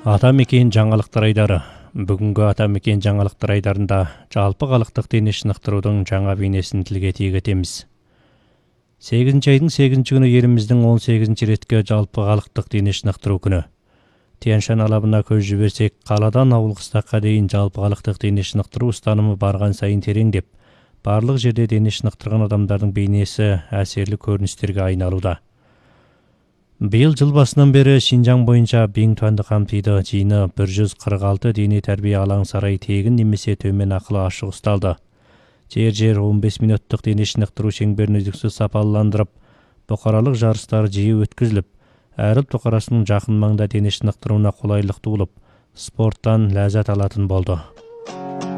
Атамекен жаңалықтар айдары. Бүгінгі Атамекен жаңалықтар айдарында жалпы халықтық дене шынықтырудың жаңа бейнесін тілге тиек етеміз. 8 айдың 8 күні еліміздің 18 ретке жалпы халықтық дене шынықтыру күні. Тянь-Шань алабына көз жіберсек, қаладан ауыл қыстаққа дейін жалпы халықтық дене шынықтыру ұстанымы барған сайын тереңдеп, барлық жерде дене шынықтырған адамдардың бейнесі әсерлі көріністерге айналуда. Биыл жыл басынан бері Шинжаң бойынша Биңтуанды қамтиды. Жиыны 146 дене тәрбие алаң сарай тегін немесе төмен ақылы ашық ұсталды. Жер 15 минуттық дене шынықтыру шеңберін үздіксіз сапаландырып, бұқаралық жарыстар жиі өткізіліп, әріп тоқарасының жақын маңда дене шынықтыруына қолайлық туылып, спорттан ләззат алатын болды.